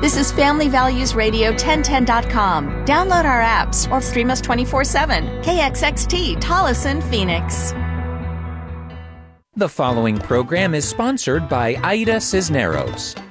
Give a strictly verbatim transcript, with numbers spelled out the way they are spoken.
This is Family Values Radio ten ten dot com. Download our apps or stream us twenty-four seven. K X X T, Tolleson, Phoenix. The following program is sponsored by Aida Cisneros.